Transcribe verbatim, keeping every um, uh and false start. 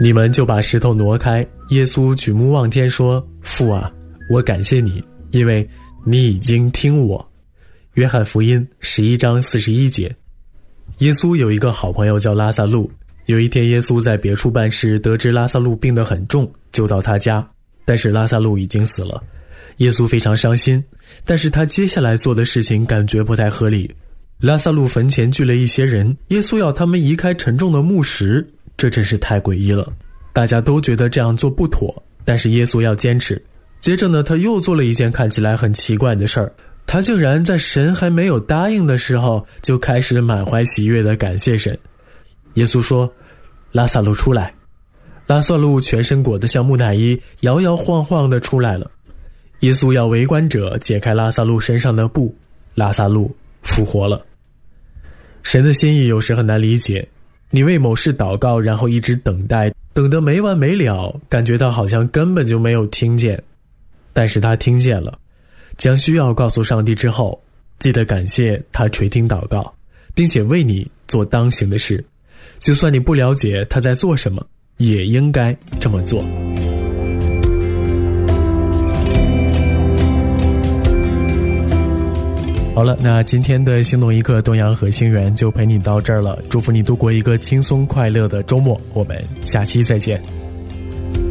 你们就把石头挪开。耶稣举目望天说，父啊，我感谢你，因为你已经听我。约翰福音十一章四十一节。耶稣有一个好朋友叫拉撒路，有一天耶稣在别处办事，得知拉撒路病得很重，就到他家，但是拉撒路已经死了。耶稣非常伤心，但是他接下来做的事情感觉不太合理。拉撒路坟前聚了一些人，耶稣要他们移开沉重的木石，这真是太诡异了。大家都觉得这样做不妥，但是耶稣要坚持。接着呢，他又做了一件看起来很奇怪的事儿，他竟然在神还没有答应的时候，就开始满怀喜悦地感谢神。耶稣说，拉撒路出来。拉撒路全身裹得像木乃伊，摇摇晃晃地出来了。耶稣要围观者解开拉撒路身上的布，拉撒路复活了。神的心意有时很难理解，你为某事祷告，然后一直等待，等得没完没了，感觉到好像根本就没有听见。但是他听见了，将需要告诉上帝之后，记得感谢他垂听祷告，并且为你做当行的事。就算你不了解他在做什么，也应该这么做。好了，那今天的心动一刻东阳和星源就陪你到这儿了，祝福你度过一个轻松快乐的周末，我们下期再见。